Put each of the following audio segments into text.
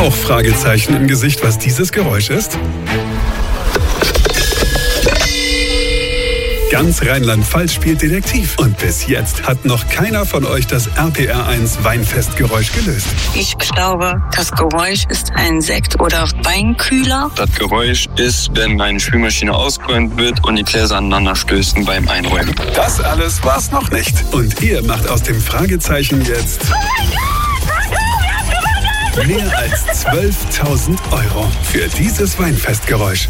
Auch Fragezeichen im Gesicht, was dieses Geräusch ist? Ganz Rheinland-Pfalz spielt Detektiv. Und bis jetzt hat noch keiner von euch das RPR1 Weinfestgeräusch gelöst. Ich glaube, das Geräusch ist ein Sekt- oder Weinkühler. Das Geräusch ist, wenn eine Spülmaschine ausgeräumt wird und die Gläser aneinander stößen beim Einräumen. Das alles war's noch nicht. Und ihr macht aus dem Fragezeichen jetzt mehr als 12.000 € für dieses Weinfestgeräusch.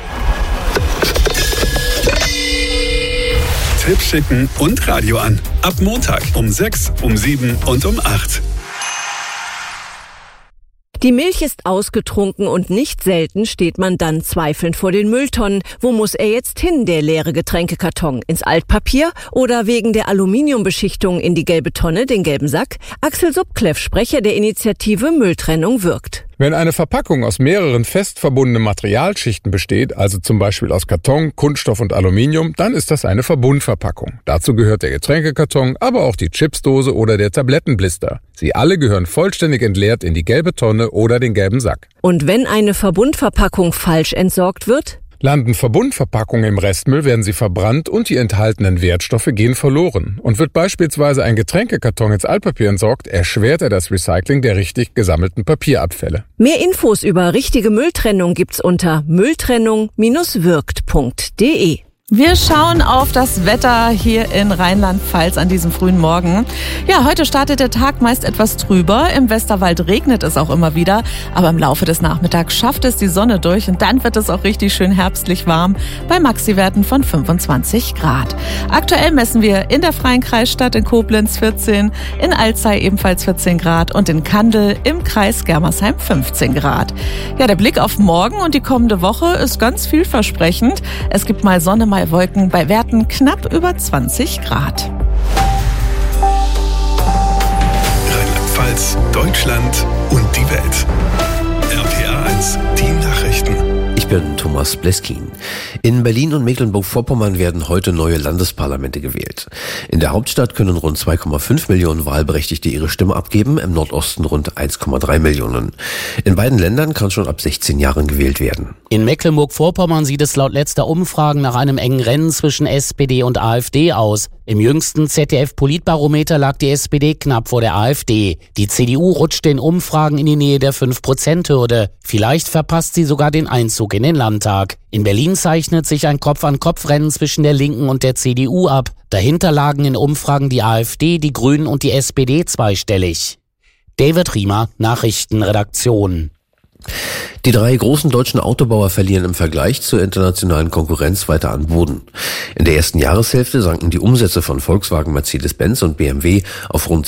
Tipps schicken und Radio an. Ab Montag um 6, um 7 und um 8. Die Milch ist ausgetrunken und nicht selten steht man dann zweifelnd vor den Mülltonnen. Wo muss er jetzt hin, der leere Getränkekarton? Ins Altpapier oder wegen der Aluminiumbeschichtung in die gelbe Tonne, den gelben Sack? Axel Subkleff, Sprecher der Initiative Mülltrennung wirkt. Wenn eine Verpackung aus mehreren fest verbundenen Materialschichten besteht, also zum Beispiel aus Karton, Kunststoff und Aluminium, dann ist das eine Verbundverpackung. Dazu gehört der Getränkekarton, aber auch die Chipsdose oder der Tablettenblister. Sie alle gehören vollständig entleert in die gelbe Tonne oder den gelben Sack. Und wenn eine Verbundverpackung falsch entsorgt wird? Landen Verbundverpackungen im Restmüll, werden sie verbrannt und die enthaltenen Wertstoffe gehen verloren. Und wird beispielsweise ein Getränkekarton ins Altpapier entsorgt, erschwert er das Recycling der richtig gesammelten Papierabfälle. Mehr Infos über richtige Mülltrennung gibt's unter mülltrennung-wirkt.de. Wir schauen auf das Wetter hier in Rheinland-Pfalz an diesem frühen Morgen. Ja, heute startet der Tag meist etwas trüber. Im Westerwald regnet es auch immer wieder. Aber im Laufe des Nachmittags schafft es die Sonne durch und dann wird es auch richtig schön herbstlich warm bei Maxiwerten von 25 Grad. Aktuell messen wir in der Freien Kreisstadt in Koblenz 14, in Alzey ebenfalls 14 Grad und in Kandel im Kreis Germersheim 15 Grad. Ja, der Blick auf morgen und die kommende Woche ist ganz vielversprechend. Es gibt mal Sonne, mal Wolken bei Werten knapp über 20 Grad. Rheinland-Pfalz, Deutschland und die Welt. RPR1, die Nachrichten. Ich bin Thomas Bleskin. In Berlin und Mecklenburg-Vorpommern werden heute neue Landesparlamente gewählt. In der Hauptstadt können rund 2,5 Millionen Wahlberechtigte ihre Stimme abgeben, im Nordosten rund 1,3 Millionen. In beiden Ländern kann schon ab 16 Jahren gewählt werden. In Mecklenburg-Vorpommern sieht es laut letzter Umfragen nach einem engen Rennen zwischen SPD und AfD aus. Im jüngsten ZDF-Politbarometer lag die SPD knapp vor der AfD. Die CDU rutschte in Umfragen in die Nähe der 5%-Hürde. Vielleicht verpasst sie sogar den Einzug in den Landtag. In Berlin zeichnet sich ein Kopf-an-Kopf-Rennen zwischen der Linken und der CDU ab. Dahinter lagen in Umfragen die AfD, die Grünen und die SPD zweistellig. David Riemer, Nachrichtenredaktion. Die 3 großen deutschen Autobauer verlieren im Vergleich zur internationalen Konkurrenz weiter an Boden. In der ersten Jahreshälfte sanken die Umsätze von Volkswagen, Mercedes-Benz und BMW auf rund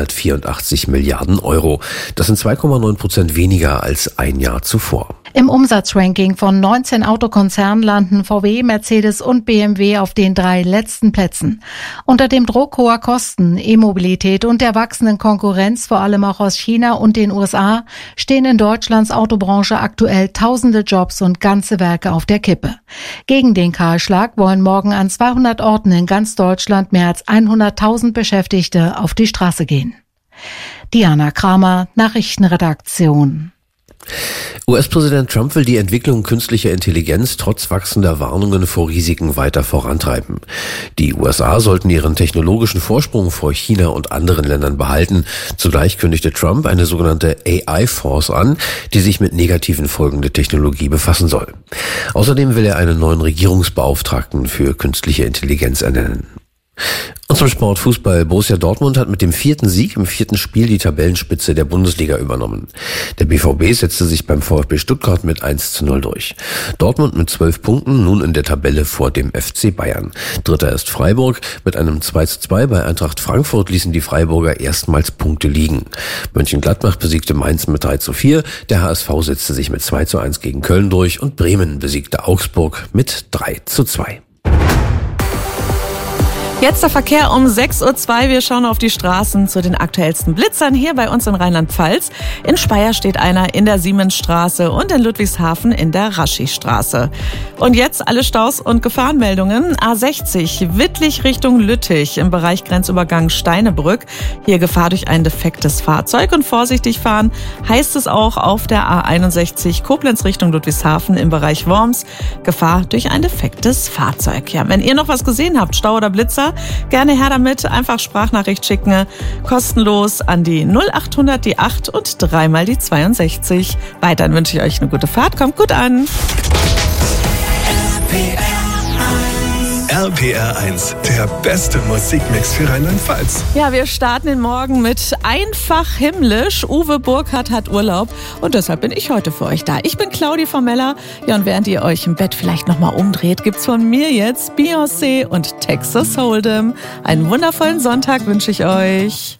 284 Milliarden €. Das sind 2,9% weniger als ein Jahr zuvor. Im Umsatzranking von 19 Autokonzernen landen VW, Mercedes und BMW auf den 3 letzten Plätzen. Unter dem Druck hoher Kosten, E-Mobilität und der wachsenden Konkurrenz, vor allem auch aus China und den USA, stehen in Deutschlands Autobranche aktuell tausende Jobs und ganze Werke auf der Kippe. Gegen den Kahlschlag wollen morgen an 200 Orten in ganz Deutschland mehr als 100.000 Beschäftigte auf die Straße gehen. Diana Kramer, Nachrichtenredaktion. US-Präsident Trump will die Entwicklung künstlicher Intelligenz trotz wachsender Warnungen vor Risiken weiter vorantreiben. Die USA sollten ihren technologischen Vorsprung vor China und anderen Ländern behalten. Zugleich kündigte Trump eine sogenannte AI-Force an, die sich mit negativen Folgen der Technologie befassen soll. Außerdem will er einen neuen Regierungsbeauftragten für künstliche Intelligenz ernennen. Und zum Sport Fußball. Borussia Dortmund hat mit dem 4. Sieg im 4. Spiel die Tabellenspitze der Bundesliga übernommen. Der BVB setzte sich beim VfB Stuttgart mit 1:0 durch. Dortmund mit 12 Punkten, nun in der Tabelle vor dem FC Bayern. Dritter ist Freiburg. Mit einem 2:2 bei Eintracht Frankfurt ließen die Freiburger erstmals Punkte liegen. Mönchengladbach besiegte Mainz mit 3:4. Der HSV setzte sich mit 2:1 gegen Köln durch und Bremen besiegte Augsburg mit 3:2. Jetzt der Verkehr um 6.02 Uhr. Wir schauen auf die Straßen zu den aktuellsten Blitzern hier bei uns in Rheinland-Pfalz. In Speyer steht einer in der Siemensstraße und in Ludwigshafen in der Raschistraße. Und jetzt alle Staus und Gefahrenmeldungen. A60 Wittlich Richtung Lüttich im Bereich Grenzübergang Steinebrück. Hier Gefahr durch ein defektes Fahrzeug und vorsichtig fahren heißt es auch auf der A61 Koblenz Richtung Ludwigshafen im Bereich Worms. Gefahr durch ein defektes Fahrzeug. Ja, wenn ihr noch was gesehen habt, Stau oder Blitzer, gerne her damit, einfach Sprachnachricht schicken, kostenlos an die 0800 die 8 und 3 mal die 62. Weiterhin wünsche ich euch eine gute Fahrt, kommt gut an. RPR 1, der beste Musikmix für Rheinland-Pfalz. Ja, wir starten den Morgen mit Einfach himmlisch. Uwe Burkhardt hat Urlaub und deshalb bin ich heute für euch da. Ich bin Claudi von Meller. Ja, und während ihr euch im Bett vielleicht nochmal umdreht, gibt's von mir jetzt Beyoncé und Texas Hold'em. Einen wundervollen Sonntag wünsche ich euch.